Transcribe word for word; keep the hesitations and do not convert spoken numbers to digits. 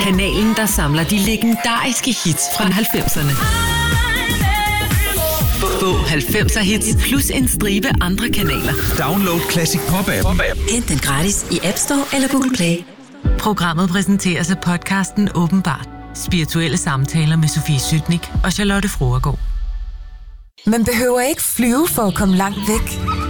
Kanalen, der samler de legendariske hits fra halvfemserne. Få halvfemser hits plus en stribe andre kanaler. Download Classic Pop-appen. Hent den gratis i App Store eller Google Play. Programmet præsenteres af podcasten Åbenbart. Spirituelle samtaler med Sofie Sytnik og Charlotte Froergaard. Man behøver ikke flyve for at komme langt væk.